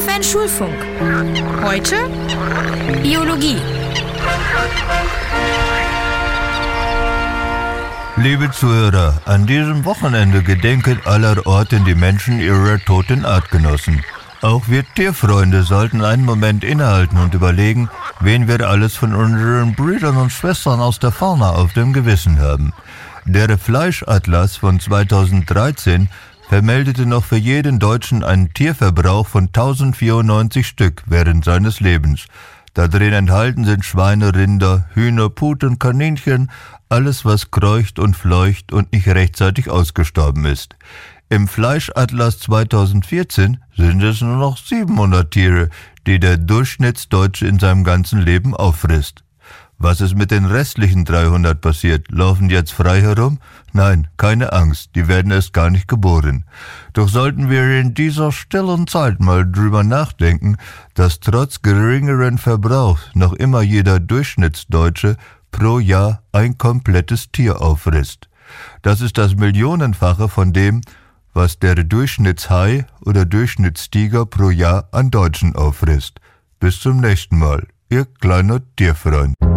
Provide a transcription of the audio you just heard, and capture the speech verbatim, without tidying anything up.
F N Schulfunk. Heute Biologie. Liebe Zuhörer, an diesem Wochenende gedenken allerorten die Menschen ihrer toten Artgenossen. Auch wir Tierfreunde sollten einen Moment innehalten und überlegen, wen wir alles von unseren Brüdern und Schwestern aus der Fauna auf dem Gewissen haben. Der Fleischatlas von zweitausenddreizehn vermeldete noch für jeden Deutschen einen Tierverbrauch von tausendvierundneunzig Stück während seines Lebens. Darin enthalten sind Schweine, Rinder, Hühner, Puten, Kaninchen, alles was kreucht und fleucht und nicht rechtzeitig ausgestorben ist. Im Fleischatlas zweitausendvierzehn sind es nur noch siebenhundert Tiere, die der Durchschnittsdeutsche in seinem ganzen Leben auffrisst. Was ist mit den restlichen dreihundert passiert? Laufen die jetzt frei herum? Nein, keine Angst, die werden erst gar nicht geboren. Doch sollten wir in dieser stillen Zeit mal drüber nachdenken, dass trotz geringeren Verbrauchs noch immer jeder Durchschnittsdeutsche pro Jahr ein komplettes Tier auffrisst. Das ist das Millionenfache von dem, was der Durchschnittshai oder Durchschnittstiger pro Jahr an Deutschen auffrisst. Bis zum nächsten Mal, Ihr kleiner Tierfreund.